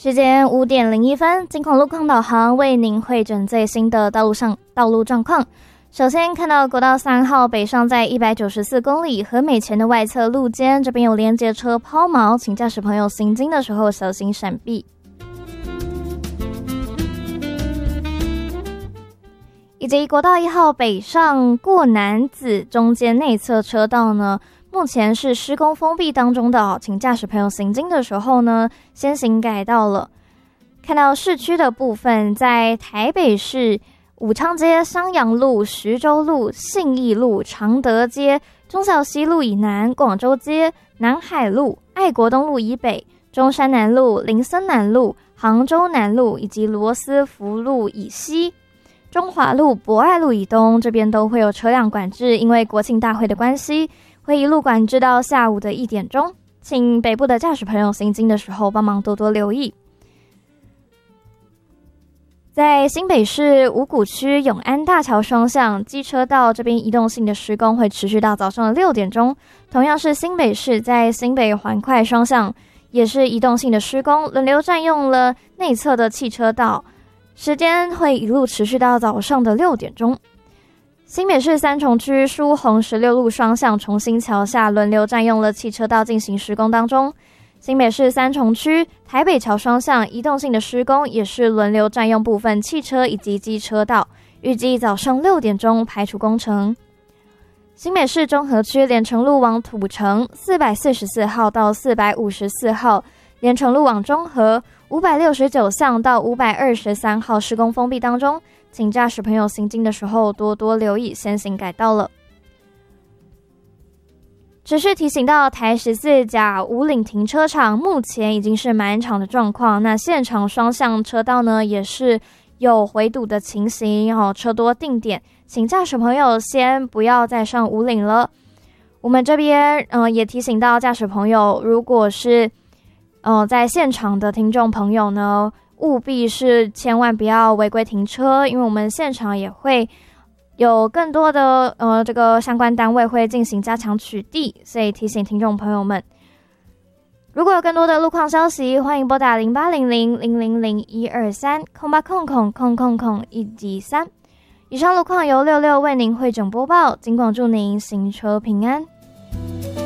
时间5:01，金控路况导航为您汇整最新的道路状况。首先看到国道3号北上在194公里和美前的外侧路肩，这边有连接车抛锚，请驾驶朋友行经的时候小心闪避。以及国道1号北上过楠梓中间内侧车道呢，目前是施工封闭当中的请驾驶朋友行经的时候呢，先行改道了。看到市区的部分，在台北市武昌街、襄阳路、徐州路、信义路、常德街、忠孝西路以南、广州街、南海路、爱国东路以北、中山南路、林森南路、杭州南路以及罗斯福路以西、中华路、博爱路以东，这边都会有车辆管制，因为国庆大会的关系，会一路管制到下午的1点钟，请北部的驾驶朋友行经的时候帮忙多多留意。在新北市五股区永安大桥双向机车道这边移动性的施工会持续到早上的6点钟，同样是新北市在新北环快双向也是移动性的施工，轮流占用了内侧的汽车道，时间会一路持续到早上的6点钟。新北市三重区疏洪16路双向重新桥下轮流占用了汽车道进行施工当中。新北市三重区台北桥双向移动性的施工也是轮流占用部分汽车以及机车道，预计早上6点钟排除工程。新北市中和区连城路往土城444号到454号，连城路往中和569巷到523号施工封闭当中，请驾驶朋友行经的时候多多留意，先行改道了。持续提醒到台14甲五岭停车场目前已经是满场的状况，那现场双向车道呢也是有回堵的情形，车多定点，请驾驶朋友先不要再上五岭了。我们这边也提醒到驾驶朋友，如果是在现场的听众朋友呢，务必是千万不要违规停车，因为我们现场也会有更多的这个相关单位会进行加强取缔，所以提醒听众朋友们，如果有更多的路况消息，欢迎拨打0800-000-123-0800-113。以上路况由66为您汇整播报，尽管祝您行车平安。